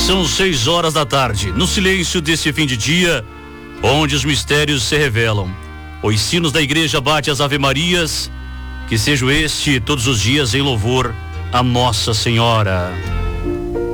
São 6 horas da tarde, no silêncio desse fim de dia, onde os mistérios se revelam. Os sinos da igreja batem as ave-marias, que seja este todos os dias em louvor a Nossa Senhora.